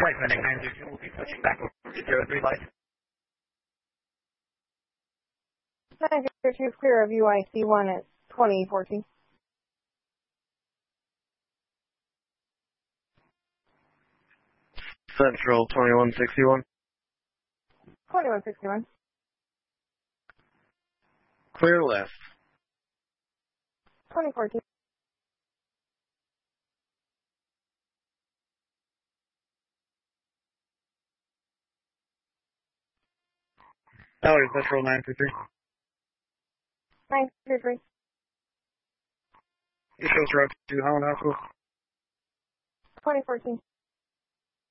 Right, Medic 932 will be switching back over to 03 light. 932 clear of UIC1 at 2014. Central 2161. 2161. Clear left. 2014. Valerie, Central 933. 933. East Coast Road to Holland Hospital. 2014.